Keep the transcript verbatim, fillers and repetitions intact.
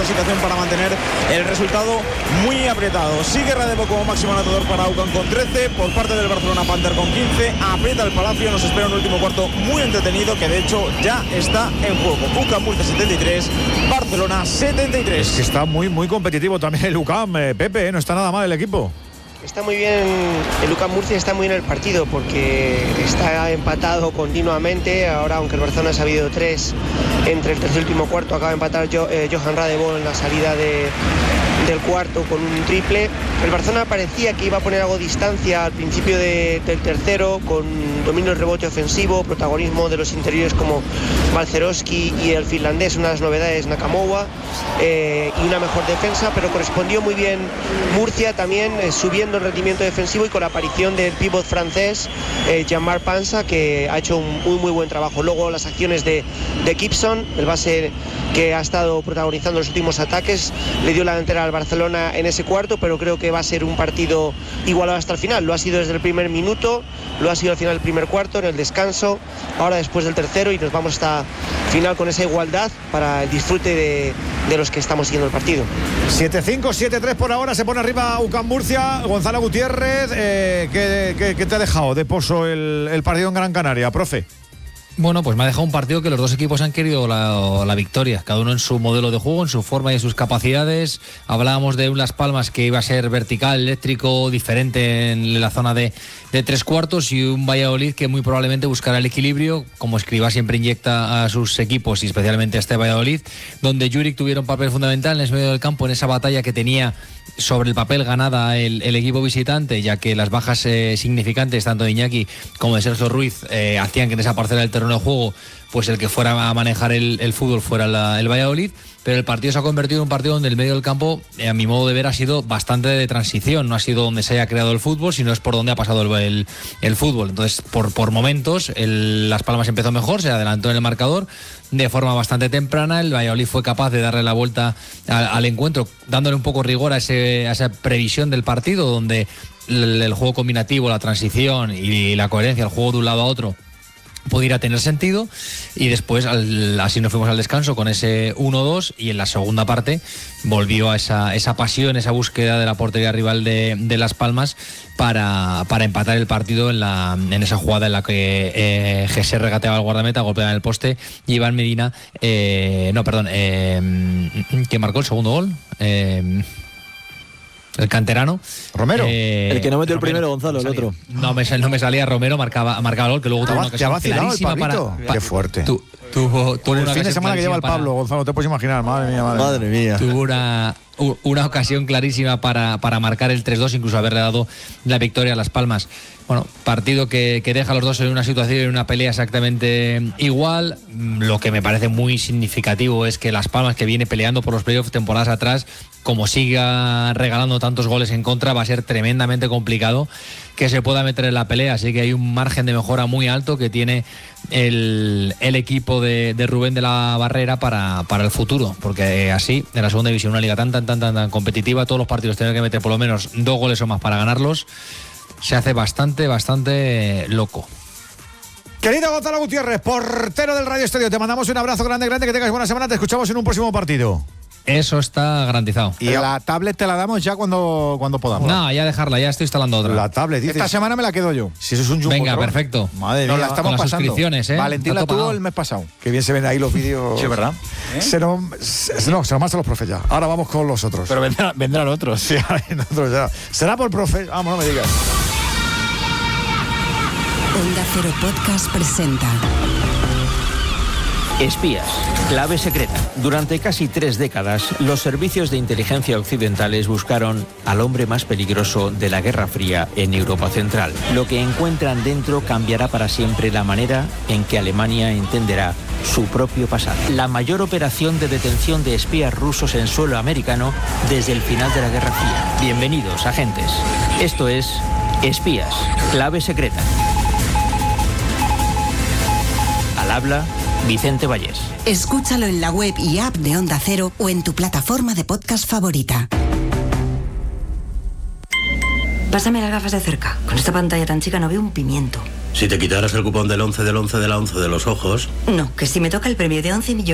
clasificación para mantener el resultado muy apretado. Sigue Radebo como máximo anotador para UCAM con trece, por parte del Barcelona Panther con quince. Aprieta el Palacio, nos espera un último cuarto muy entretenido que de hecho ya está en juego. UCAM Murcia setenta y tres, Barcelona setenta y tres. Es que está muy muy competitivo también el UCAM, eh, Pepe, ¿eh? No está nada mal el equipo. Está muy bien, el UCAM Murcia está muy bien en el partido porque está empatado continuamente. Ahora, aunque el Barcelona ha sabido tres entre el tercer y último cuarto, acaba de empatar jo, eh, Johan Radebo en la salida de, del cuarto con un triple. El Barcelona parecía que iba a poner algo de distancia al principio de, del tercero, con dominio del rebote ofensivo, protagonismo de los interiores como Balcerowski y el finlandés, una de las novedades Nakamowa, eh, y una mejor defensa, pero correspondió muy bien Murcia también, eh, subiendo el rendimiento defensivo y con la aparición del pívot francés eh, Jean-Marc Pansa, que ha hecho un muy muy buen trabajo. Luego las acciones de, de Gibson, el base que ha estado protagonizando los últimos ataques, le dio la delantera al Barcelona en ese cuarto, pero creo que va a ser un partido igualado hasta el final. Lo ha sido desde el primer minuto, lo ha sido al final del primer cuarto, en el descanso, ahora después del tercero, y nos vamos hasta final con esa igualdad para el disfrute de, de los que estamos siguiendo el partido. siete cinco, siete tres por ahora, se pone arriba UCAM Murcia. Gonzalo Gutiérrez, eh, ¿qué, qué, ¿qué te ha dejado de pozo el, el partido en Gran Canaria, profe? Bueno, pues me ha dejado un partido que los dos equipos han querido la, la victoria, cada uno en su modelo de juego, en su forma y en sus capacidades. Hablábamos de un Las Palmas que iba a ser vertical, eléctrico, diferente en la zona de, de tres cuartos, y un Valladolid que muy probablemente buscará el equilibrio, como Escribá siempre inyecta a sus equipos y especialmente a este Valladolid, donde Juric tuviera un papel fundamental en el medio del campo en esa batalla que tenía sobre el papel ganada el, el equipo visitante, ya que las bajas eh, significantes tanto de Iñaki como de Sergio Ruiz eh, hacían que en esa parcela del terreno de juego pues el que fuera a manejar el, el fútbol fuera la, el Valladolid. Pero el partido se ha convertido en un partido donde el medio del campo, eh, a mi modo de ver, ha sido bastante de transición. No ha sido donde se haya creado el fútbol, sino es por donde ha pasado el, el, el fútbol. Entonces, por, por momentos, el, Las Palmas empezó mejor, se adelantó en el marcador de forma bastante temprana. El Valladolid fue capaz de darle la vuelta al, al encuentro, dándole un poco rigor a, ese, a esa previsión del partido, donde el, el juego combinativo, la transición y la coherencia, el juego de un lado a otro, pudiera tener sentido. Y después al, así nos fuimos al descanso con ese uno dos, y en la segunda parte volvió a esa, esa pasión, esa búsqueda de la portería rival de, de Las Palmas para, para empatar el partido en, la, en esa jugada en la que eh, Jesé regateaba al guardameta, golpeaba en el poste, y Iván Medina eh, no, perdón eh, ¿quién marcó el segundo gol? Eh, el canterano Romero, eh, el que no metió el Romero, primero, Gonzalo, el otro. No me, no me salía Romero, marcaba, marcaba el gol, que luego tuvo una ocasión clarísima para, para. Qué fuerte. Tu, tuvo, tuvo Por el una fin de semana que lleva el para, Pablo, Gonzalo, te puedes imaginar, madre mía, madre, madre mía. Tuvo una, una ocasión clarísima para, para marcar el tres dos, incluso haberle dado la victoria a Las Palmas. Bueno, partido que, que deja a los dos en una situación, en una pelea exactamente igual. Lo que me parece muy significativo es que Las Palmas, que viene peleando por los playoffs temporadas atrás, como siga regalando tantos goles en contra, va a ser tremendamente complicado que se pueda meter en la pelea. Así que hay un margen de mejora muy alto que tiene el, el equipo de, de Rubén de la Barrera para, para el futuro, porque así, en la segunda división, una liga tan tan tan tan, tan competitiva, todos los partidos tienen que meter por lo menos dos goles o más para ganarlos. Se hace bastante, bastante loco. Querido Gonzalo Gutiérrez, portero del Radio Estadio, te mandamos un abrazo grande, grande, que tengas buena semana, te escuchamos en un próximo partido. Eso está garantizado. Y la tablet te la damos ya cuando, cuando podamos. No, ya dejarla, ya estoy instalando otra. La tablet, dices. Esta semana me la quedo yo. Si eso es un jumbotron. Venga, perfecto. Madre Nos mía. la estamos con las pasando. suscripciones, ¿eh? Valentín la tuvo el mes pasado. Qué bien se ven ahí los vídeos. Sí, ¿verdad? ¿Eh? Se nos, se, no, se nos marchan los profes ya. Ahora vamos con los otros. Pero vendrán, vendrán otros. Sí, nosotros ya. Será por profe. Vamos, no me digas. Onda Cero Podcast presenta Espías, clave secreta. Durante casi tres décadas, los servicios de inteligencia occidentales buscaron al hombre más peligroso de la Guerra Fría en Europa Central. Lo que encuentran dentro cambiará para siempre la manera en que Alemania entenderá su propio pasado. La mayor operación de detención de espías rusos en suelo americano desde el final de la Guerra Fría. Bienvenidos, agentes. Esto es Espías, clave secreta. Al habla Vicente Vallés. Escúchalo en la web y app de Onda Cero o en tu plataforma de podcast favorita. Pásame las gafas de cerca. Con esta pantalla tan chica no veo un pimiento. Si te quitaras el cupón del once del once de la once de los ojos... No, que si me toca el premio de once millones...